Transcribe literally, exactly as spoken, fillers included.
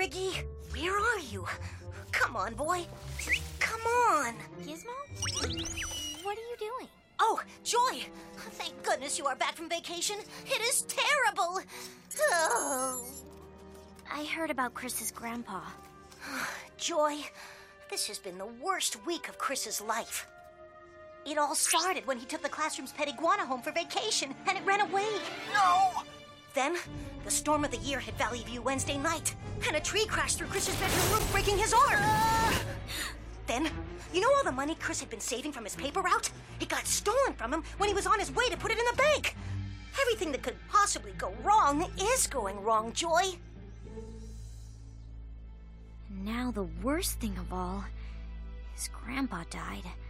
Iggy, where are you? Come on, boy. Come on. Gizmo? What are you doing? Oh, Joy! Thank goodness you are back from vacation. It is terrible. Oh. I heard about Chris's grandpa. Joy, this has been the worst week of Chris's life. It all started when he took the classroom's pet iguana home for vacation, and it ran away. No! Then, the storm of the year hit Valley View Wednesday night, and a tree crashed through Chris's bedroom roof, breaking his arm. Uh... Then, you know all the money Chris had been saving from his paper route? It got stolen from him when he was on his way to put it in the bank. Everything that could possibly go wrong is going wrong, Joy. Now the worst thing of all, his grandpa died.